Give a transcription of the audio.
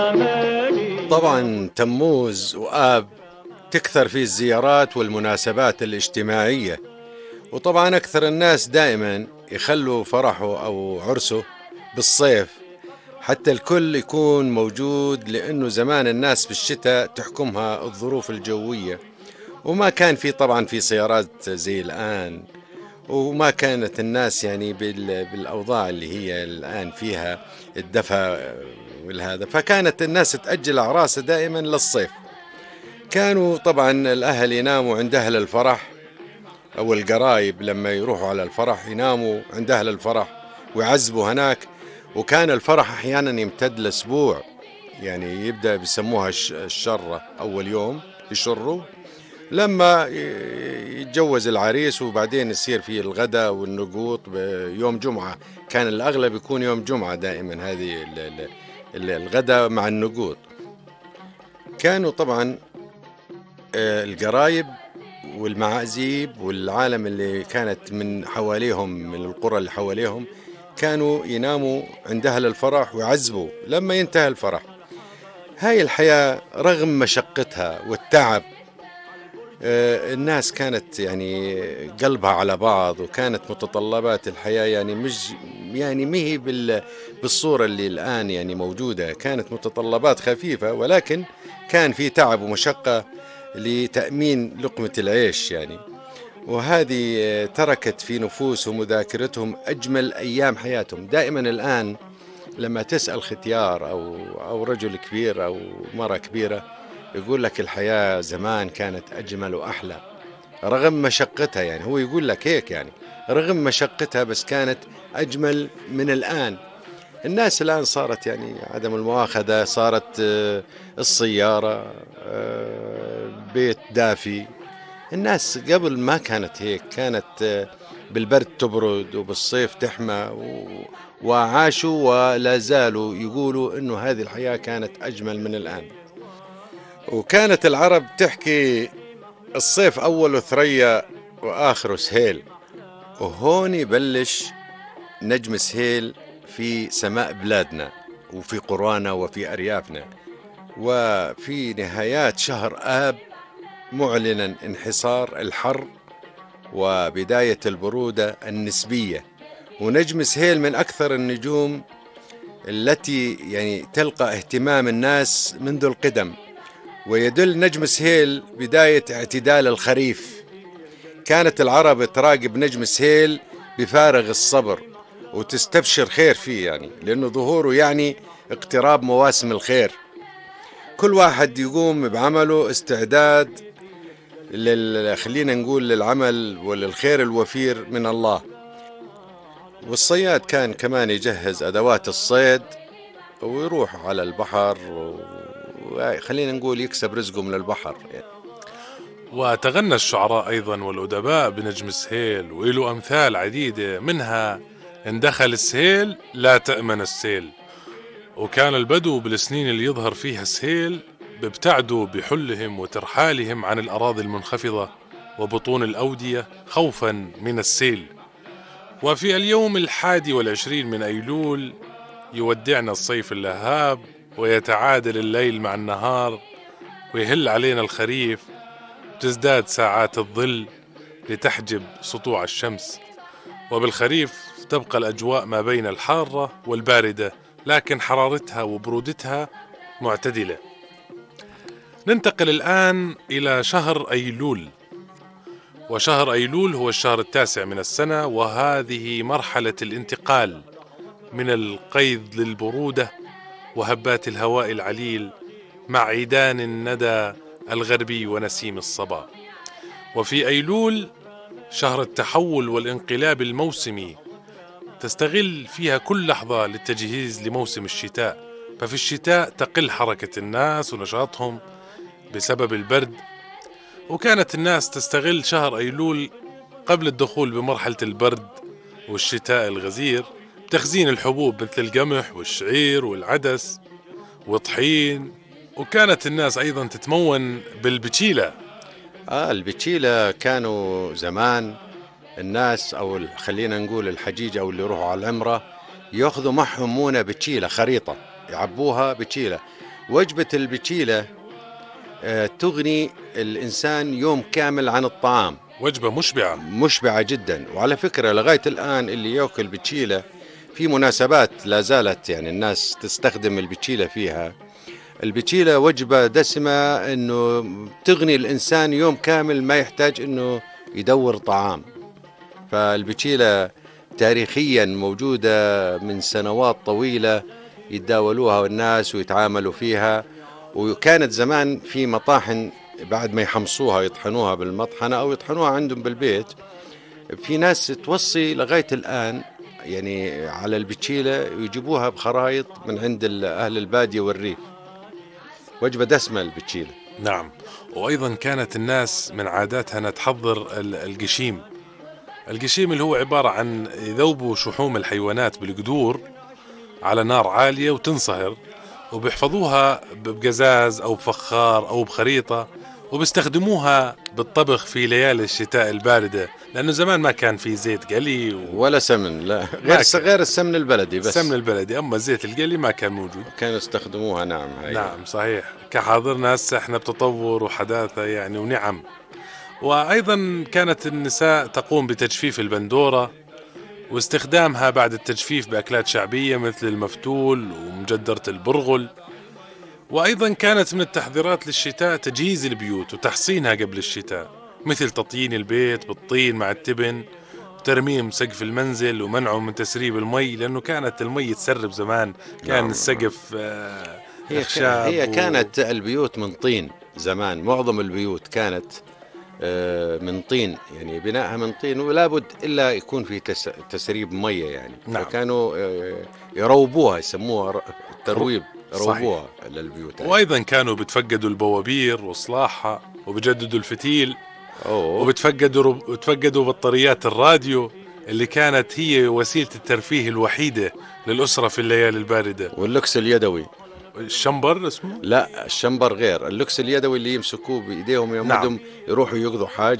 طبعا تموز وآب تكثر فيه الزيارات والمناسبات الاجتماعية، وطبعا أكثر الناس دائما يخلوا فرحه أو عرسه بالصيف حتى الكل يكون موجود، لأنه زمان الناس في الشتاء تحكمها الظروف الجوية، وما كان في طبعا في سيارات زي الآن، وما كانت الناس يعني بالأوضاع اللي هي الآن فيها الدفا والهذا، فكانت الناس تأجل أعراسها دائما للصيف. كانوا طبعا الأهل يناموا عند أهل الفرح، أو القرايب لما يروحوا على الفرح يناموا عند أهل الفرح ويعزبوا هناك. وكان الفرح أحيانا يمتد لأسبوع، يعني يبدأ بيسموها الشرة، أول يوم يشروا لما يتجوز العريس، وبعدين يصير في الغداء والنقوط بيوم جمعة. كان الأغلب يكون يوم جمعة دائما، هذه الغداء مع النقوط. كانوا طبعا القرايب والمعازيب والعالم اللي كانت من حواليهم، من القرى اللي حواليهم، كانوا يناموا عند أهل الفرح ويعزبوا لما ينتهي الفرح. هاي الحياة رغم مشقتها والتعب، الناس كانت يعني قلبها على بعض، وكانت متطلبات الحياة يعني مش يعني مهي بالصورة اللي الآن يعني موجودة. كانت متطلبات خفيفة، ولكن كان في تعب ومشقة لتأمين لقمة العيش يعني. وهذه تركت في نفوسهم وذاكرتهم أجمل أيام حياتهم. دائما الآن لما تسأل ختيار أو رجل كبير أو مرة كبيرة، يقول لك الحياة زمان كانت أجمل وأحلى رغم مشقتها. يعني هو يقول لك هيك، يعني رغم مشقتها بس كانت أجمل من الآن. الناس الآن صارت يعني عدم المؤاخذة، صارت السيارة، بيت دافي. الناس قبل ما كانت هيك، كانت بالبرد تبرد وبالصيف تحمى، وعاشوا ولا زالوا يقولوا إنه هذه الحياة كانت أجمل من الآن. وكانت العرب تحكي الصيف أوله ثريا وآخره سهيل، وهون يبلش نجم سهيل في سماء بلادنا وفي قرانا وفي أريافنا. وفي نهايات شهر آب معلنا انحصار الحر وبداية البرودة النسبية. ونجم سهيل من أكثر النجوم التي يعني تلقى اهتمام الناس منذ القدم، ويدل نجم سهيل بداية اعتدال الخريف. كانت العرب تراقب نجم سهيل بفارغ الصبر وتستبشر خير فيه، يعني لأنه ظهوره يعني اقتراب مواسم الخير. كل واحد يقوم بعمله استعداد خلينا نقول للعمل وللخير الوفير من الله. والصياد كان كمان يجهز أدوات الصيد ويروح على البحر، وخلينا نقول يكسب رزقه من البحر يعني. وتغنى الشعراء أيضا والأدباء بنجم السهيل، وإله أمثال عديدة، منها إن دخل السهيل لا تأمن السيل. وكان البدو بالسنين اللي يظهر فيها السهيل بيبتعدوا بحلهم وترحالهم عن الأراضي المنخفضة وبطون الأودية خوفا من السيل. وفي اليوم 21 من أيلول يودعنا الصيف اللهاب، ويتعادل الليل مع النهار، ويهل علينا الخريف، وتزداد ساعات الظل لتحجب سطوع الشمس. وبالخريف تبقى الأجواء ما بين الحارة والباردة، لكن حرارتها وبرودتها معتدلة. ننتقل الآن إلى شهر أيلول. وشهر أيلول هو الشهر التاسع من السنة، وهذه مرحلة الانتقال من القيظ للبرودة وهبات الهواء العليل مع عيدان الندى الغربي ونسيم الصبا. وفي أيلول شهر التحول والانقلاب الموسمي، تستغل فيها كل لحظة للتجهيز لموسم الشتاء. ففي الشتاء تقل حركة الناس ونشاطهم بسبب البرد، وكانت الناس تستغل شهر أيلول قبل الدخول بمرحلة البرد والشتاء الغزير بتخزين الحبوب مثل القمح والشعير والعدس والطحين. وكانت الناس أيضا تتمون بالبتشيلة. البتشيلة كانوا زمان الناس، أو خلينا نقول الحجيج أو اللي يروحوا على العمرة، يأخذوا معهم مونة بتشيلة، خريطة يعبوها بتشيلة، وجبة البتشيلة تغني الإنسان يوم كامل عن الطعام. وجبة مشبعة جدا. وعلى فكرة لغاية الآن اللي يأكل بتشيلة في مناسبات لا زالت يعني الناس تستخدم البتشيلة فيها. البتشيلة وجبة دسمة إنه تغني الإنسان يوم كامل، ما يحتاج إنه يدور طعام. فالبتشيلة تاريخيا موجودة من سنوات طويلة، يتداولوها الناس ويتعاملوا فيها. وكانت زمان في مطاحن بعد ما يحمصوها يطحنوها بالمطحنة أو يطحنوها عندهم بالبيت. في ناس توصي لغاية الآن يعني على البتشيلة يجيبوها بخرايط من عند أهل البادية والريف. وجبة دسمة البتشيلة. نعم. وأيضا كانت الناس من عاداتها أنها تحضر القشيم. القشيم اللي هو عبارة عن يذوبوا شحوم الحيوانات بالقدور على نار عالية وتنصهر، وبيحفظوها بقزاز أو بفخار أو بخريطة، وبيستخدموها بالطبخ في ليالي الشتاء الباردة، لأنه زمان ما كان في زيت قلي ولا سمن، لا غير السمن البلدي بس. السمن البلدي، أما الزيت القلي ما كان موجود. كانوا يستخدموها. نعم. نعم صحيح. كحاضرنا هسه احنا بتطور وحداثة يعني ونعم. وأيضا كانت النساء تقوم بتجفيف البندورة واستخدامها بعد التجفيف بأكلات شعبية مثل المفتول ومجدرة البرغل. وأيضا كانت من التحضيرات للشتاء تجهيز البيوت وتحصينها قبل الشتاء، مثل تطيين البيت بالطين مع التبن، وترميم سقف المنزل ومنعه من تسريب المي، لأنه كانت المي تسرب زمان. كان السقف هي كانت البيوت من طين زمان. معظم البيوت كانت من طين، يعني بنائها من طين، ولا بد إلا يكون في تسريب مية يعني. نعم. فكانوا يروبوها، يسموها الترويب، يروبوها للبيوت يعني. وأيضا كانوا بتفقدوا البوابير وإصلاحها وبجددوا الفتيل. وبتفقدوا بطاريات الراديو اللي كانت هي وسيلة الترفيه الوحيدة للأسرة في الليالي الباردة. واللوكس اليدوي. الشمبر اسمه؟ لا، الشمبر غير. اللوكس اليدوي اللي يمسكوه بإيديهم يوم نعم. يروحوا يقضوا حاجة